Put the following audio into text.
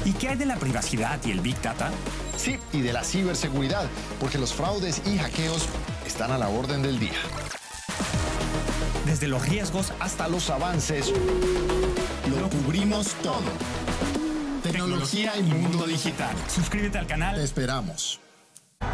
¿Y qué hay de la privacidad y el Big Data? Sí, y de la ciberseguridad, porque los fraudes y hackeos están a la orden del día. Desde los riesgos hasta los avances, lo cubrimos todo. Tecnología y mundo digital. Suscríbete al canal. Te esperamos.